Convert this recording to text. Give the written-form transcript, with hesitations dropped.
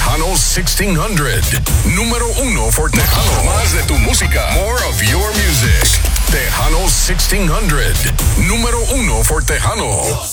Tejano 1600. Número 1 for Tejano. Más de tu música. More of your music. Tejano 1600. Número 1 for Tejano.